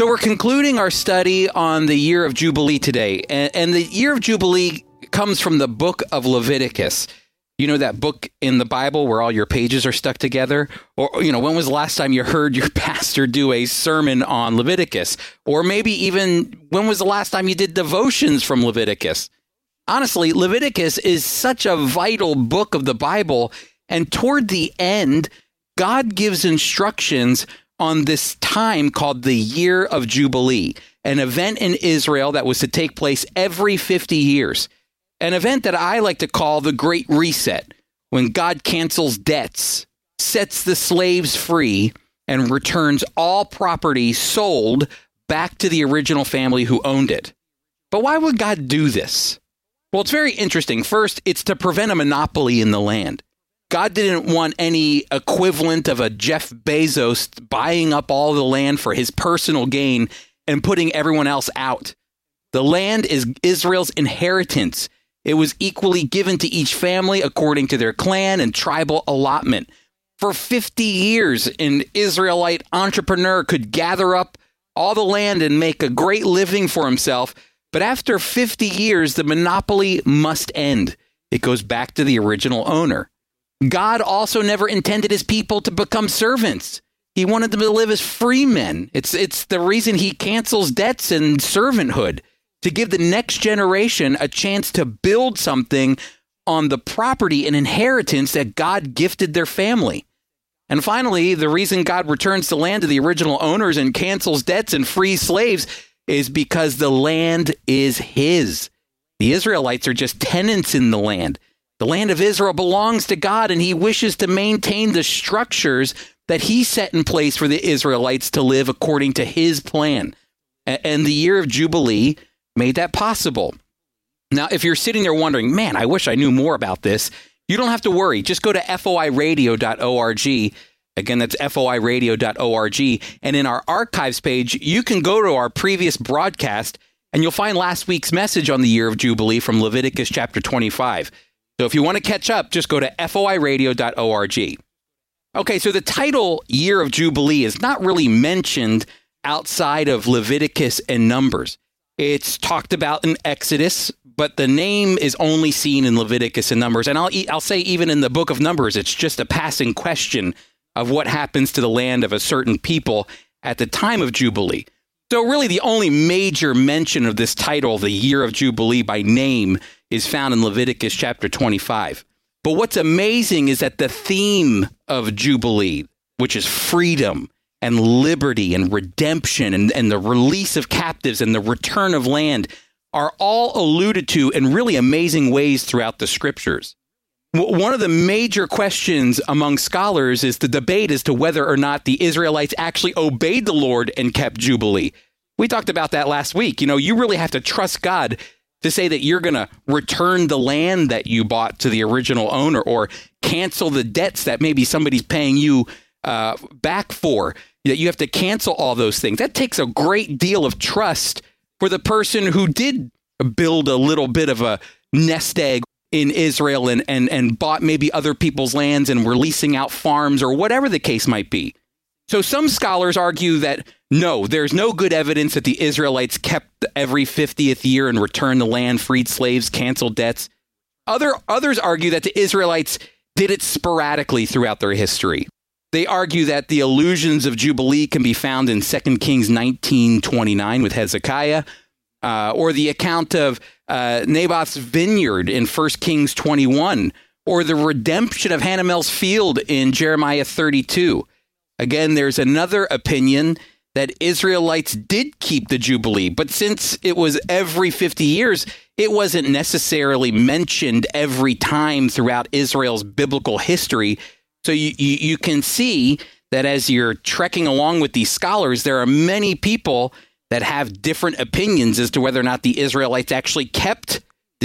So we're concluding our study on the year of Jubilee today. And the year of Jubilee comes from the book of Leviticus. You know that book in the Bible where all your pages are stuck together? Or, when was the last time you heard your pastor do a sermon on Leviticus? Or maybe even when was the last time you did devotions from Leviticus? Honestly, Leviticus is such a vital book of the Bible. And toward the end, God gives instructions on this time called the Year of Jubilee, an event in Israel that was to take place every 50 years. An event that I like to call the Great Reset, when God cancels debts, sets the slaves free, and returns all property sold back to the original family who owned it. But why would God do this? Well, it's very interesting. First, it's to prevent a monopoly in the land. God didn't want any equivalent of a Jeff Bezos buying up all the land for his personal gain and putting everyone else out. The land is Israel's inheritance. It was equally given to each family according to their clan and tribal allotment. For 50 years, an Israelite entrepreneur could gather up all the land and make a great living for himself. But after 50 years, the monopoly must end. It goes back to the original owner. God also never intended his people to become servants. He wanted them to live as free men. It's the reason he cancels debts and servanthood, to give the next generation a chance to build something on the property and inheritance that God gifted their family. And finally, the reason God returns the land to the original owners and cancels debts and frees slaves is because the land is his. The Israelites are just tenants in the land. The land of Israel belongs to God, and he wishes to maintain the structures that he set in place for the Israelites to live according to his plan. And the year of Jubilee made that possible. Now, if you're sitting there wondering, man, I wish I knew more about this, you don't have to worry. Just go to foiradio.org. Again, that's foiradio.org. And in our archives page, you can go to our previous broadcast, and you'll find last week's message on the year of Jubilee from Leviticus chapter 25. So if you want to catch up, just go to foiradio.org. Okay, so the title Year of Jubilee is not really mentioned outside of Leviticus and Numbers. It's talked about in Exodus, but the name is only seen in Leviticus and Numbers. And I'll say even in the book of Numbers, it's just a passing question of what happens to the land of a certain people at the time of Jubilee. So really the only major mention of this title, the Year of Jubilee by name, is found in Leviticus chapter 25. But what's amazing is that the theme of Jubilee, which is freedom and liberty and redemption and the release of captives and the return of land, are all alluded to in really amazing ways throughout the scriptures. One of the major questions among scholars is the debate as to whether or not the Israelites actually obeyed the Lord and kept Jubilee. We talked about that last week. You really have to trust God to say that you're going to return the land that you bought to the original owner or cancel the debts that maybe somebody's paying you back for, that you have to cancel all those things. That takes a great deal of trust for the person who did build a little bit of a nest egg in Israel and bought maybe other people's lands and were leasing out farms or whatever the case might be. So some scholars argue that no, there's no good evidence that the Israelites kept every 50th year and returned the land, freed slaves, canceled debts. Others argue that the Israelites did it sporadically throughout their history. They argue that the allusions of Jubilee can be found in 2 Kings 19:29 with Hezekiah, or the account of Naboth's vineyard in 1 Kings 21, or the redemption of Hannimel's field in Jeremiah 32. Again, there's another opinion that Israelites did keep the Jubilee, but since it was every 50 years, it wasn't necessarily mentioned every time throughout Israel's biblical history. So you can see that as you're trekking along with these scholars, there are many people that have different opinions as to whether or not the Israelites actually kept